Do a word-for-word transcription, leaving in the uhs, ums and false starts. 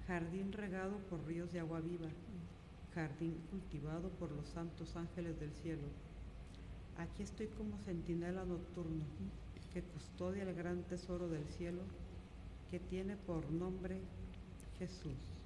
jardín regado por ríos de agua viva, jardín cultivado por los santos ángeles del cielo. Aquí estoy como centinela nocturno, que custodia el gran tesoro del cielo, que tiene por nombre Jesús.